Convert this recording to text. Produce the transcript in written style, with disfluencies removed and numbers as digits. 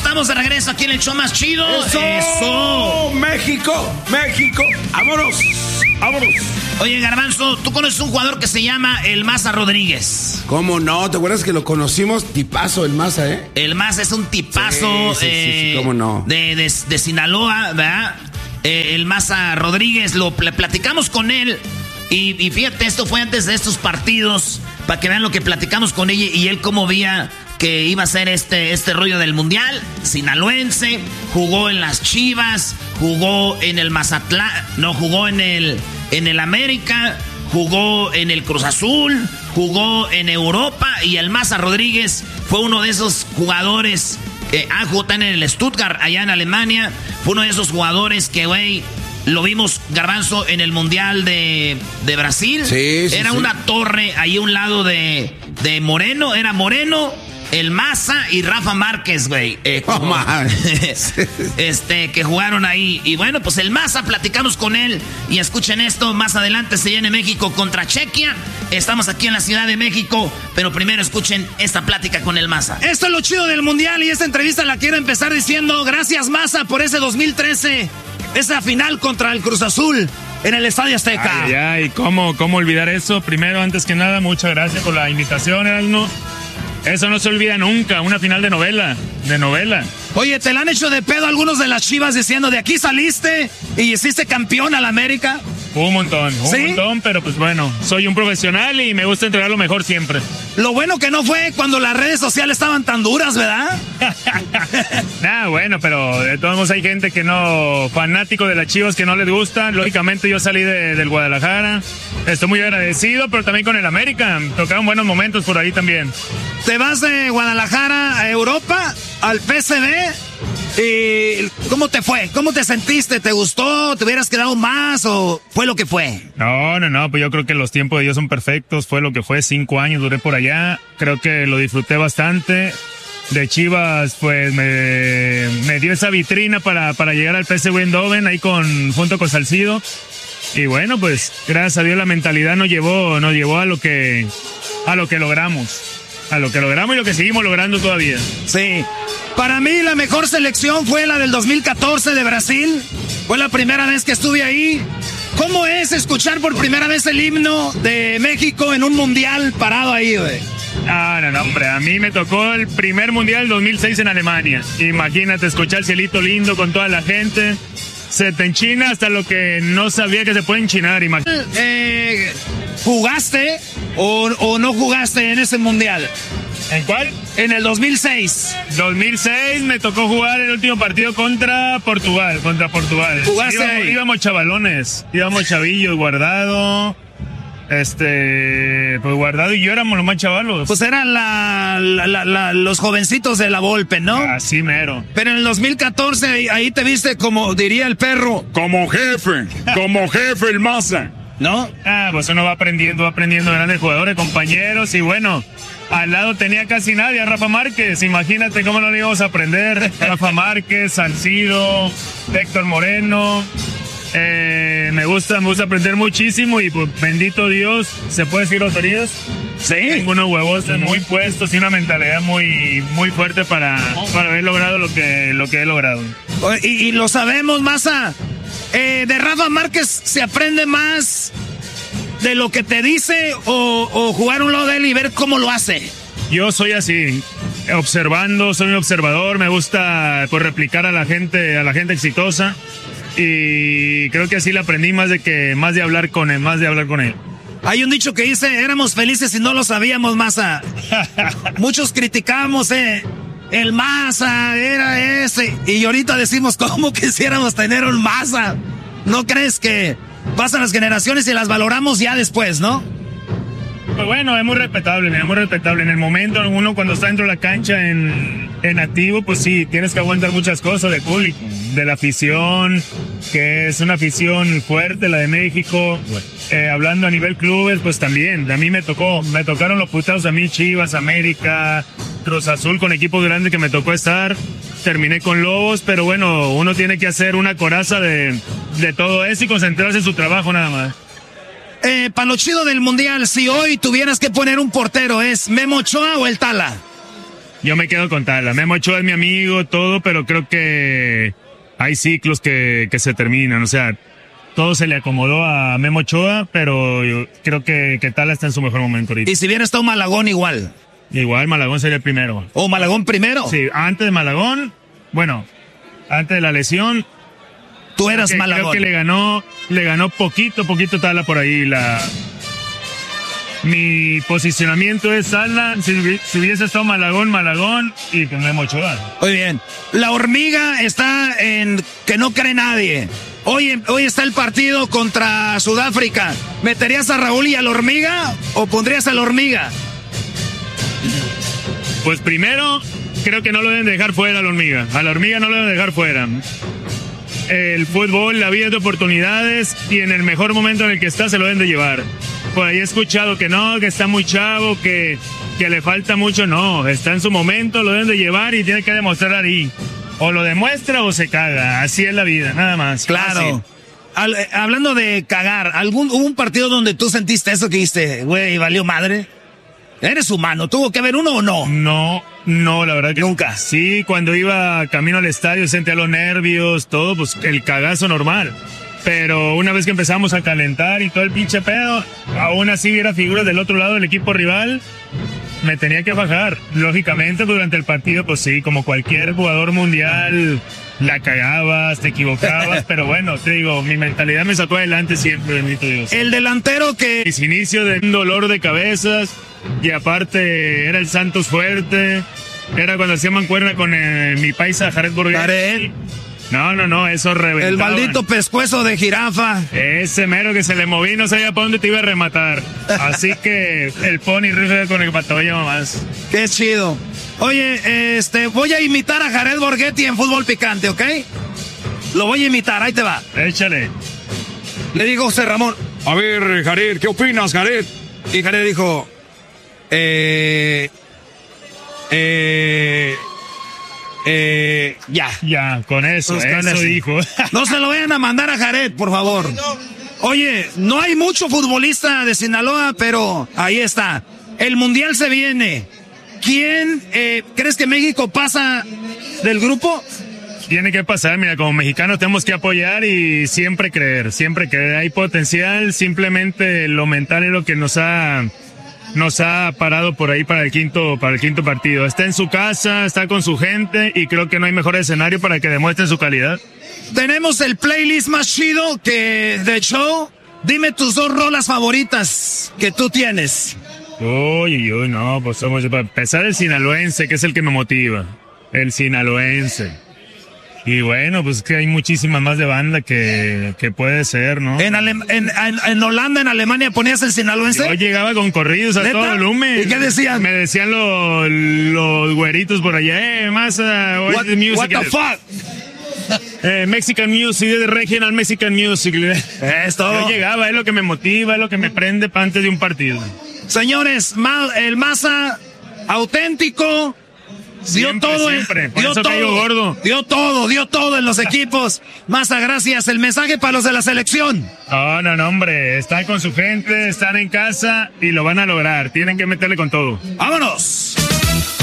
estamos de regreso aquí en el show más chido. ¡Eso! ¡México! ¡México! ¡Vámonos! ¡Vámonos! Oye, Garbanzo, tú conoces un jugador que se llama el Maza Rodríguez. ¿Cómo no? ¿Te acuerdas que lo conocimos? Tipazo el Maza, ¿eh? El Maza es un tipazo. Sí, ¿cómo no? De Sinaloa, ¿verdad? El Maza Rodríguez, platicamos con él. Y fíjate, esto fue antes de estos partidos, para que vean lo que platicamos con ella y él cómo veía que iba a ser este rollo del Mundial. Sinaloense, jugó en las Chivas, jugó en el Mazatlán, no, jugó en el América, jugó en el Cruz Azul, jugó en Europa y el Maza Rodríguez fue uno de esos jugadores, jugó en el Stuttgart, allá en Alemania, fue uno de esos jugadores que, güey, lo vimos, Garbanzo, en el Mundial de Brasil. Sí, era una torre ahí a un lado de Moreno, era Moreno, el Maza y Rafa Márquez, güey. Que jugaron ahí. Y bueno, pues el Maza, platicamos con él. Y escuchen esto, más adelante se viene México contra Chequia. Estamos aquí en la Ciudad de México, pero primero escuchen esta plática con el Maza. Esto es lo chido del Mundial y esta entrevista la quiero empezar diciendo gracias, Maza, por ese 2013, esa final contra el Cruz Azul en el Estadio Azteca. Ay, ¿cómo olvidar eso? Primero, antes que nada, muchas gracias por la invitación, Erasmo. Eso no se olvida nunca, una final de novela. Oye, ¿te la han hecho de pedo algunos de las Chivas diciendo de aquí saliste y hiciste campeón al América? Un montón, pero pues bueno, soy un profesional y me gusta entregar lo mejor siempre. Lo bueno que no fue cuando las redes sociales estaban tan duras, ¿verdad? Bueno, pero de todos modos hay gente que no, fanático de las Chivas, que no les gusta. Lógicamente yo salí del Guadalajara, estoy muy agradecido, pero también con el América, tocaron buenos momentos por ahí también. Te vas de Guadalajara a Europa, al PSV. ¿Y cómo te fue? ¿Cómo te sentiste? ¿Te gustó? ¿Te hubieras quedado más o fue lo que fue? No, pues yo creo que los tiempos de Dios son perfectos. Fue lo que fue, 5 años duré por allá. Creo que lo disfruté bastante. De Chivas, pues me dio esa vitrina para llegar al PSV Eindhoven ahí junto con Salcido. Y bueno, pues gracias a Dios la mentalidad nos llevó a lo que logramos. A lo que logramos y lo que seguimos logrando todavía. Sí. Para mí la mejor selección fue la del 2014 de Brasil. Fue la primera vez que estuve ahí. ¿Cómo es escuchar por primera vez el himno de México en un mundial parado ahí, güey? No, hombre. A mí me tocó el primer mundial 2006 en Alemania. Imagínate escuchar el cielito lindo con toda la gente. Se te enchina hasta lo que no sabía que se puede enchinar. ¿Jugaste o no jugaste en ese mundial? ¿En cuál? En el 2006. 2006 me tocó jugar el último partido contra Portugal. ¿Jugaste ahí? Íbamos chavalones, íbamos chavillos, Guardado. Pues Guardado y yo éramos los más chavalos. Pues eran los jovencitos de la Volpe, ¿no? Así mero. Pero en el 2014 ahí te viste, como diría el perro, como jefe el Maza. ¿No? Pues uno va aprendiendo grandes jugadores, compañeros, y bueno, al lado tenía casi nadie, a Rafa Márquez. Imagínate cómo no le íbamos a aprender. Rafa Márquez, Salcido, Héctor Moreno. Me gusta aprender muchísimo y pues, bendito Dios, ¿se puede decir groserías? Sí. Tengo unos huevos muy puestos y una mentalidad muy, muy fuerte para haber logrado lo que he logrado. Y lo sabemos, Maza. De Rafa Márquez se aprende más de lo que te dice o jugar a un lado de él y ver cómo lo hace. Yo soy así, observando, soy un observador, me gusta pues, replicar a la gente exitosa. Y creo que así le aprendí más de hablar con él. Hay un dicho que dice, éramos felices y no lo sabíamos, Maza. Muchos criticamos, el Maza era ese. Y ahorita decimos, ¿cómo quisiéramos tener un Maza? ¿No crees que pasan las generaciones y las valoramos ya después, no? Pues bueno, es muy respetable. En el momento, uno cuando está dentro de la cancha en activo, pues sí, tienes que aguantar muchas cosas del público, de la afición, que es una afición fuerte, la de México. Hablando a nivel clubes, pues también, a mí me tocaron los putados a mí, Chivas, América, Cruz Azul, con equipos grandes que me tocó estar. Terminé con Lobos, pero bueno, uno tiene que hacer una coraza de todo eso y concentrarse en su trabajo nada más. Para lo chido del Mundial, si hoy tuvieras que poner un portero, ¿es Memo Ochoa o el Tala? yo me quedo con Tala. Memo Ochoa es mi amigo, todo, pero creo que hay ciclos que se terminan. O sea, todo se le acomodó a Memo Ochoa, pero yo creo que Tala está en su mejor momento ahorita. Y si bien está un Malagón igual. Igual Malagón sería el primero. ¿O Malagón primero? Sí, antes de Malagón, bueno, antes de la lesión. Tú eras Malagón. Creo que le ganó poquito Tala por ahí. Mi posicionamiento es Tala, si hubiese estado Malagón y con Memo Ochoa. Muy bien. La Hormiga está en que no cree nadie. Hoy está el partido contra Sudáfrica. ¿Meterías a Raúl y a la Hormiga o pondrías a la Hormiga? Pues primero, creo que no lo deben dejar fuera a la Hormiga. A la Hormiga no lo deben dejar fuera. El fútbol, la vida es de oportunidades y en el mejor momento en el que está se lo deben de llevar. Por ahí he escuchado que no, que está muy chavo, que le falta mucho. No, está en su momento, lo deben de llevar y tiene que demostrar ahí. O lo demuestra o se caga. Así es la vida, nada más. Claro. Hablando de cagar, ¿hubo un partido donde tú sentiste eso que dijiste, güey, valió madre? ¿Eres humano? ¿Tuvo que haber uno o no? No, la verdad que nunca. Sí, cuando iba camino al estadio sentía los nervios, todo, pues el cagazo normal. Pero una vez que empezamos a calentar y todo el pinche pedo, aún así viera figuras del otro lado del equipo rival, me tenía que bajar. Lógicamente, durante el partido, pues sí, como cualquier jugador mundial, la cagabas, te equivocabas, pero bueno, te digo, mi mentalidad me sacó adelante siempre, bendito Dios. El delantero que... Mis inicios de un dolor de cabezas, y aparte era el Santos fuerte, era cuando hacía mancuerna con mi paisa Jared Borghetti. No, eso reventaba. El maldito pescuezo de jirafa. Ese mero que se le movía y no sabía para dónde te iba a rematar. Así que el Pony rifle con el patoya más. Qué chido. Oye, voy a imitar a Jared Borghetti en Fútbol Picante, ¿ok? Lo voy a imitar, ahí te va. Échale. Le dijo José Ramón. A ver, Jared, ¿qué opinas, Jared? Y Jared dijo... Ya, con eso, pues con eso dijo. No se lo vayan a mandar a Jared, por favor. Oye, no hay mucho futbolista de Sinaloa, pero ahí está. El Mundial se viene. ¿Quién crees que México pasa del grupo? Tiene que pasar, mira, como mexicanos tenemos que apoyar y siempre creer. Hay potencial, simplemente lo mental es lo que nos ha parado por ahí para el quinto partido. Está en su casa, está con su gente y creo que no hay mejor escenario para que demuestren su calidad. Tenemos el playlist más chido de show. Dime tus 2 rolas favoritas que tú tienes. Uy, no, pues somos, para empezar, el sinaloense, que es el que me motiva. El sinaloense. Y bueno, pues que hay muchísimas más de banda que puede ser, ¿no? En Holanda, en Alemania, ¿ponías el sinaloense? Yo llegaba con corridos a todo volumen. ¿Y qué decían? Me decían los güeritos por allá, Masa, what the fuck? Mexican music, de regional Mexican music. Es todo. Yo llegaba, es lo que me motiva, es lo que me prende para antes de un partido. Señores, el Masa auténtico. Siempre. Por eso cayó gordo. Dio todo en los equipos. Masa, gracias. El mensaje para los de la selección. No, hombre. Están con su gente, están en casa y lo van a lograr. Tienen que meterle con todo. ¡Vámonos!